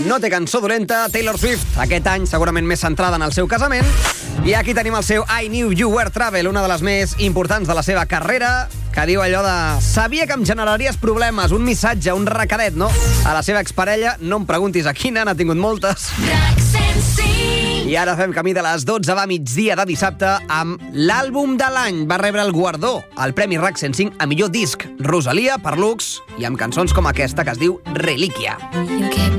no té cançó dolenta, Taylor Swift, aquest any segurament més centrada en el seu casament. I aquí tenim el seu I Knew You Were Trouble, una de les més importants de la seva carrera, que diu allò de sabia que em generaries problemes, un missatge, un recadet, no? A la seva exparella, no em preguntis a quina, n'ha tingut moltes. I ara fem camí de les 12, va migdia de dissabte, amb l'àlbum de l'any. Va rebre el guardó, el Premi RAC 105 a millor disc, Rosalia, per Lux, i amb cançons com aquesta que es diu Relíquia.